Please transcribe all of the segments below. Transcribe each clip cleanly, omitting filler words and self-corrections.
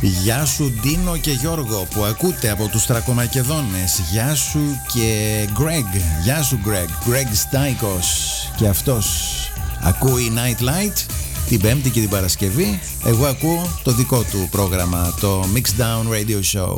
Γεια σου Ντίνο και Γιώργο που ακούτε από τους Θρακομακεδόνες. Γεια σου και Γκρέγκ. Γεια σου Γκρέγκ. Γκρέγκ Στάικος. Και αυτός ακούει Night Light την Πέμπτη και την Παρασκευή. Εγώ ακούω το δικό του πρόγραμμα, το Mixed Down Radio Show.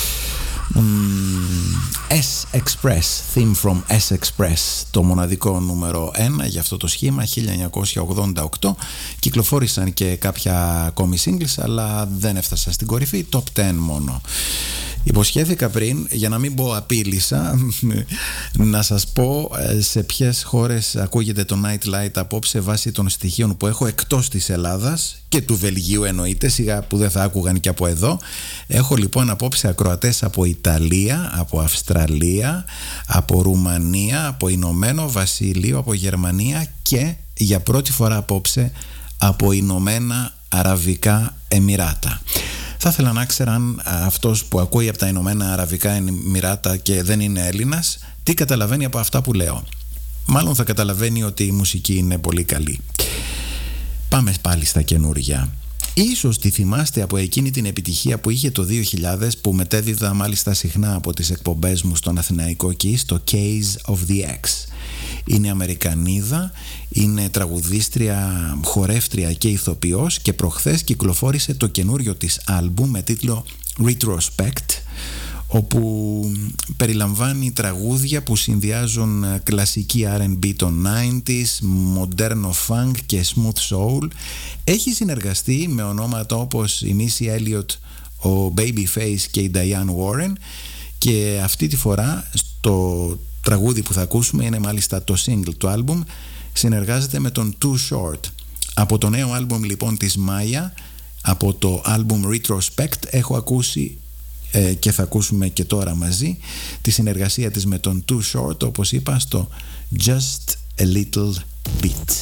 S-Express, Theme from S-Express, το μοναδικό νούμερο 1 για αυτό το σχήμα, 1988. Κυκλοφόρησαν και κάποια ακόμη singles, αλλά δεν έφτασα στην κορυφή, top 10 μόνο. Υποσχέθηκα πριν, για να μην πω απείλησα, να σας πω σε ποιες χώρες ακούγεται το Night Light απόψε βάσει των στοιχείων που έχω εκτός της Ελλάδας και του Βελγίου, εννοείται, σιγά που δεν θα άκουγαν και από εδώ. Έχω λοιπόν απόψε ακροατές από Ιταλία, από Αυστραλία, από Ρουμανία, από Ηνωμένο Βασίλειο, από Γερμανία και για πρώτη φορά απόψε από Ηνωμένα Αραβικά Εμιράτα. Θα ήθελα να ξέρω αν αυτός που ακούει από τα Ηνωμένα Αραβικά Εμιράτα και δεν είναι Έλληνας, τι καταλαβαίνει από αυτά που λέω. Μάλλον θα καταλαβαίνει ότι η μουσική είναι πολύ καλή. Πάμε πάλι στα καινούργια. Ίσως τη θυμάστε από εκείνη την επιτυχία που είχε το 2000, που μετέδιδα μάλιστα συχνά από τις εκπομπές μου στον Αθηναϊκό Kiss, το Case of the X. Είναι Αμερικανίδα, είναι τραγουδίστρια, χορεύτρια και ηθοποιός και προχθές κυκλοφόρησε το καινούριο της άλμπουμ με τίτλο Retrospect, όπου περιλαμβάνει τραγούδια που συνδυάζουν κλασική R&B των 90s, μοντέρνο funk και smooth soul. Έχει συνεργαστεί με ονόματα όπως η Missy Elliott, ο Babyface και η Diane Warren, και αυτή τη φορά στο τραγούδι που θα ακούσουμε, είναι μάλιστα το single του άλμπουμ, συνεργάζεται με τον Too Short. Από το νέο άλμπουμ λοιπόν της Maya, από το άλμπουμ Retrospect, έχω ακούσει και θα ακούσουμε και τώρα μαζί τη συνεργασία της με τον Too Short, όπως είπα, στο Just a Little Bit.